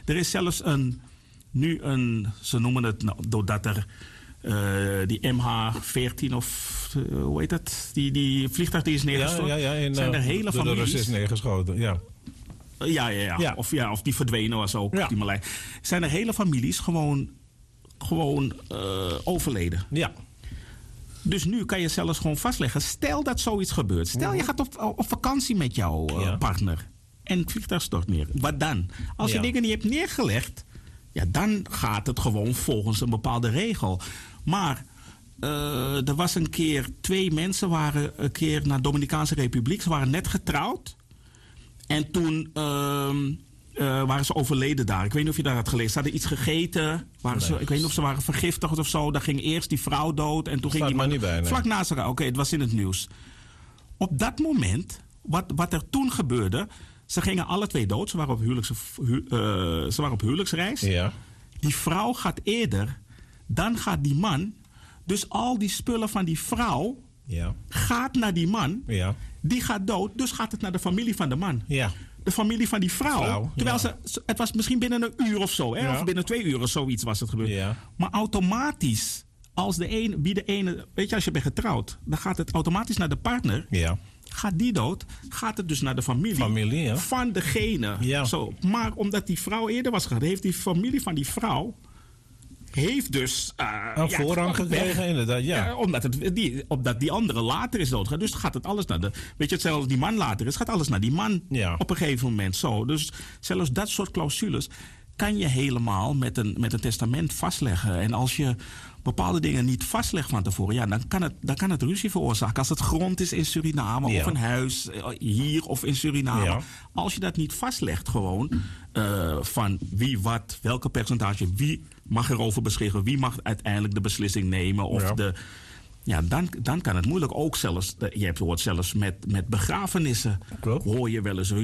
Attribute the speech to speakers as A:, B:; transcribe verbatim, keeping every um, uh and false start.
A: Er is zelfs een, nu een, ze noemen het, nou, doordat er uh, die M H veertien of uh, hoe heet het, die, die vliegtuig die is neergestort.
B: Ja, ja, ja, in,
A: zijn er hele
B: door
A: families.
B: De Russen is neergeschoten, ja.
A: Uh, ja, ja, ja.
B: ja.
A: Of, ja. Of die verdwenen was ook.
B: Ja.
A: Die Malij. Zijn er hele families gewoon, gewoon uh, overleden.
B: Ja.
A: Dus nu kan je zelfs gewoon vastleggen. Stel dat zoiets gebeurt. Stel je gaat op, op vakantie met jouw uh, ja. partner. En het vliegtuig stort neer. Wat dan? Als je ja. dingen niet hebt neergelegd. Ja, dan gaat het gewoon volgens een bepaalde regel. Maar uh, er was een keer. Twee mensen waren een keer naar de Dominicaanse Republiek. Ze waren net getrouwd. En toen uh, uh, waren ze overleden daar. Ik weet niet of je daar had gelezen. Ze hadden iets gegeten. Waren nee. ze, ik weet niet of ze waren vergiftigd of zo. Daar ging eerst die vrouw dood. En toen ging die man
B: niet bij, nee.
A: vlak naast elkaar. Oké, okay, het was in het nieuws. Op dat moment, wat, wat er toen gebeurde. Ze gingen alle twee dood. Ze waren op, huwelijks, hu, uh, ze waren op huwelijksreis.
B: Ja.
A: Die vrouw gaat eerder. Dan gaat die man. Dus al die spullen van die vrouw.
B: Ja.
A: Gaat naar die man.
B: Ja.
A: Die gaat dood. Dus gaat het naar de familie van de man.
B: Ja.
A: De familie van die vrouw. vrouw terwijl
B: ja.
A: ze. Het was misschien binnen een uur of zo. Hè? Ja. Of binnen twee uur of zoiets was het gebeurd.
B: Ja.
A: Maar automatisch. Als de een, wie de ene. Weet je, als je bent getrouwd. Dan gaat het automatisch naar de partner.
B: Ja.
A: Gaat die dood, gaat het dus naar de familie,
B: familie ja.
A: van degene.
B: Ja.
A: Zo. Maar omdat die vrouw eerder was gegaan, heeft die familie van die vrouw heeft dus uh,
B: een
A: ja,
B: voorrang gekregen, inderdaad. Ja.
A: Ja, omdat, het, die, omdat die andere later is doodgegaan. Dus gaat het alles naar de. Weet je, hetzelfde als die man later is, gaat alles naar die man
B: ja.
A: op een gegeven moment. Zo. Dus zelfs dat soort clausules kan je helemaal met een, met een testament vastleggen. En als je bepaalde dingen niet vastlegt van tevoren, ja, dan kan het, dan kan het ruzie veroorzaken. Als het grond is in Suriname
B: ja.
A: of een huis hier of in Suriname. Ja. Als je dat niet vastlegt gewoon, uh, van wie wat, welke percentage, wie mag erover beschikken, wie mag uiteindelijk de beslissing nemen of
B: ja.
A: de... Ja, dan, dan kan het moeilijk. Ook zelfs, je hebt gehoord zelfs met, met begrafenissen.
B: Klopt.
A: Hoor je wel eens